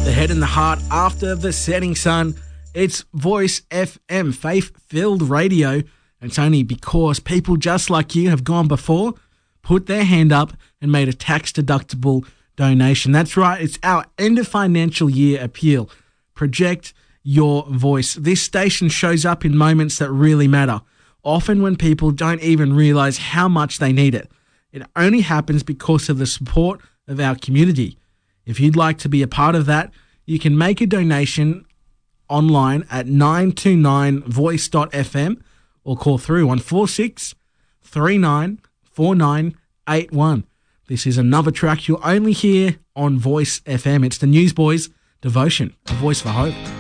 The head and the heart after the setting sun. It's Voice FM, faith-filled radio. And it's only because people just like you have gone before, put their hand up and made a tax-deductible donation. That's right, it's our end of financial year appeal. Project your voice. This station shows up in moments that really matter, often when people don't even realise how much they need it. It only happens because of the support of our community. If you'd like to be a part of that, you can make a donation online at 929voice.fm or call through on 46 39 4981. This is another track you'll only hear on Voice FM. It's the Newsboys' Devotion, a voice for hope.